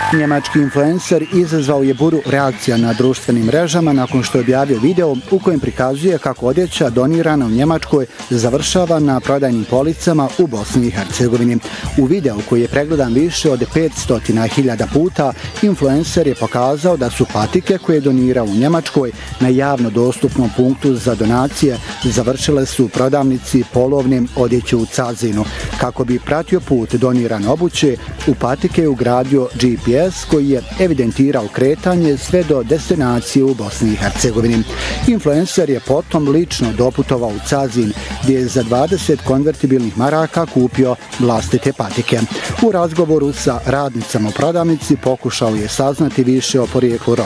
Njemački influencer izazvao je buru reakcija na društvenim mrežama nakon što je objavio video u kojem prikazuje kako odjeća donirana u Njemačkoj završava na prodajnim policama u Bosni i Hercegovini. U videu koji je pregledan više od 500.000 puta, influencer je pokazao da su patike koje je donirao u Njemačkoj na javno dostupnom punktu za donacije završile su u prodavnici polovne odjeće u Cazinu. Kako bi pratio put donirane obuće, u patike je ugradio GPS koji je evidentirao kretanje sve do destinacije u Bosni i Hercegovini. Influencer je potom lično doputovao u Cazin, gdje je za 20 konvertibilnih maraka kupio vlastite patike. U razgovoru sa radnicama u prodavnici pokušao je saznati više o porijeklu robe.